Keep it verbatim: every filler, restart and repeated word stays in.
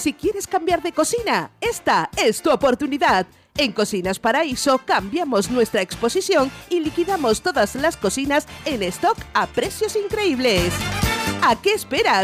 Si quieres cambiar de cocina, esta es tu oportunidad. En Cocinas Paraíso cambiamos nuestra exposición y liquidamos todas las cocinas en stock a precios increíbles. ¿A qué esperas?